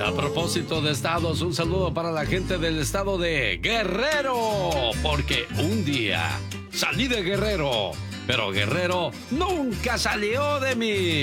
A propósito de estados, un saludo para la gente del estado de Guerrero, porque un día salí de Guerrero, pero Guerrero nunca salió de mí.